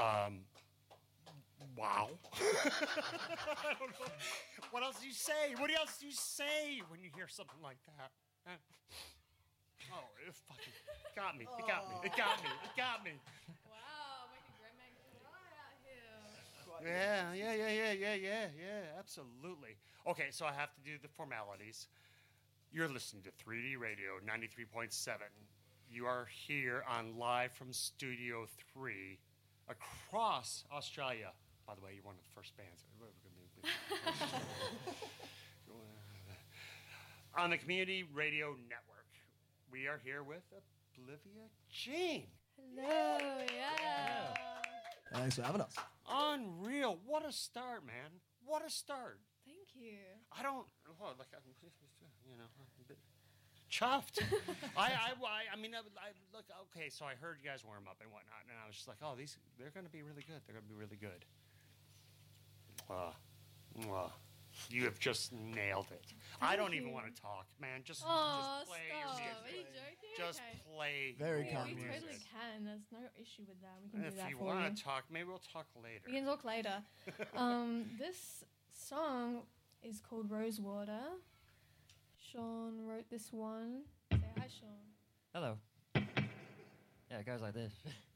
Wow. I don't know. What else do you say? What else do you say when you hear something like that? Huh? Oh, it fucking got me. It got me. It got me. It got me. Wow, making great man cry out here. Yeah, absolutely. Okay, so I have to do the formalities. You're listening to 3D Radio 93.7. You are here on live from Studio 3 across Australia. By the way, you're one of the first bands. On the Community Radio Network. We are here with Olivia Jean. Hello, yeah. Thanks for having us. Unreal. What a start, man. What a start. Thank you. I don't, well, like, you know, I'm a bit chuffed. I mean, look, okay, so I heard you guys warm up and whatnot, and I was just like, oh, they're going to be really good. They're going to be really good. You have just nailed it. I don't even want to talk, man. Just play your stop. music. Are you joking? Just Okay. play Very your calm We music. totally can. There's no issue with that. We can do If that you for want you. to talk, maybe we'll talk later. We can talk later. This song is called Rosewater. Sean wrote this one. Say hi, Sean. Hello. Yeah, it goes like this.